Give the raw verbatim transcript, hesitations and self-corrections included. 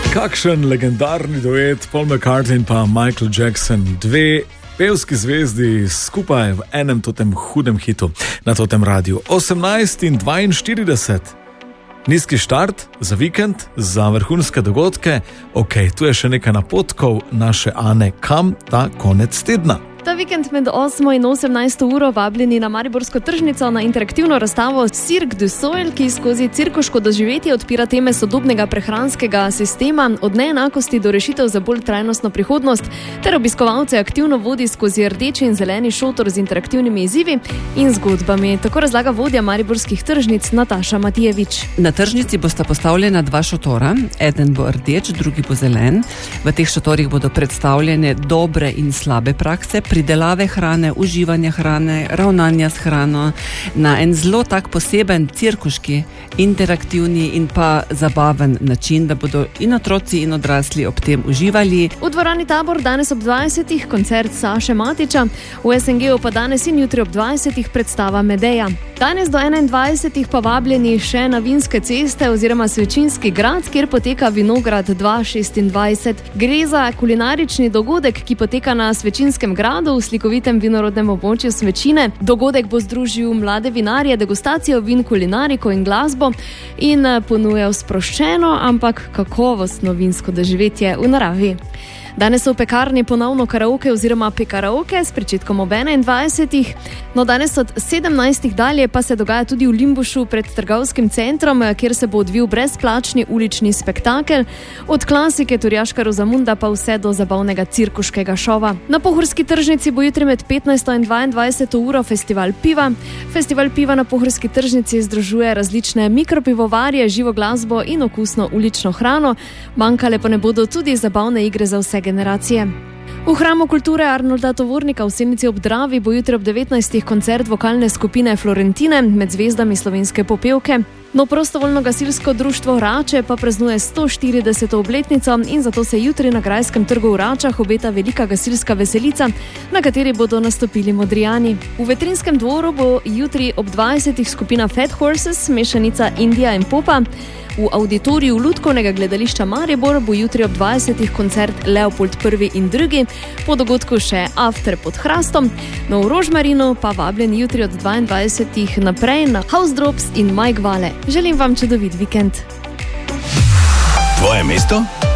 Kakšen legendarni duet Paul McCartney in pa Michael Jackson, dve pevski zvezdi skupaj v enem totem hudem hitu na totem radiju. osemnajst in dvainštirideset. Nizki štart za vikend, za vrhunske dogodke. Ok, tu je še nekaj napotkov naše Ane, kam ta konec tedna. Ta vikend med osmo in osemnajsto uro vabljeni na mariborsko tržnico na interaktivno razstavo Cirque du Soleil, ki skozi cirkuško doživetje odpira teme sodobnega prehranskega sistema, od neenakosti do rešitev za bolj trajnostno prihodnost, ter obiskovalce aktivno vodi skozi rdeči in zeleni šotor z interaktivnimi izzivi in zgodbami. Tako razlaga vodja mariborskih tržnic Nataša Matijevič. Na tržnici bosta postavljena dva šotora, eden bo rdeč, drugi bo zelen. V teh šotorih bodo predstavljene dobre in slabe prakse, pridelave hrane, uživanja hrane, ravnanja s hrano na en zelo tak poseben cirkuški, interaktivni in pa zabaven način, da bodo in otroci in odrasli ob tem uživali. V dvorani Tabor danes ob dvajsetih koncert Saše Matiča, v es en ge-u pa danes in jutri ob dvajsetih predstava Medeja. Danes do enaindvajsetih pa vabljeni še na Vinske ceste oziroma Svečinski grad, kjer poteka Vinograd dva šestindvajset. Gre za kulinarični dogodek, ki poteka na Svečinskem gradu v slikovitem vinorodnem območju Svečine. Dogodek bo združil mlade vinarje, degustacijo vin, kulinariko in glasbo in ponujal sproščeno, ampak kakovostno vinsko doživetje v naravi. Danes so v Pekarni ponovno karaoke oziroma pekaraoke s pričetkom ob enaindvajsetih. No, danes od sedemnajstih dalje pa se dogaja tudi v Limbušu pred trgovskim centrom, kjer se bo odvil brezplačni ulični spektakel. Od klasike Turjaška Rozamunda pa vse do zabavnega cirkuškega šova. Na Pohorski tržnici bo jutri med petnajsto in dvaindvajseto uro festival piva. Festival piva na Pohorski tržnici združuje različne mikropivovarje, živo glasbo in okusno ulično hrano. Manjkale pa ne bodo tudi zabavne igre za vse generacije. V Hramu kulture Arnolda Tovornika v Senici ob Dravi bo jutri ob devetnajstih koncert vokalne skupine Florentine med zvezdami slovenske popevke. No, prostovoljno gasilsko društvo Rače pa praznuje sto štirideseto obletnico in zato se jutri na Grajskem trgu v Račah obeta velika gasilska veselica, na kateri bodo nastopili Modrijani. V Vetrinskem dvoru bo jutri ob dvajsetih skupina Fat Horses, mešanica Indija in popa. V auditoriju Lutkovnega gledališča Maribor bo jutri ob dvajsetih koncert Leopold prvi in drugi, po dogodku še After pod hrastom. No, v Rožmarinu pa vabljen jutri od dvaindvajsetih naprej na House Drops in Mike Vale. Želim vam čudovit vikend. Tvoje mesto?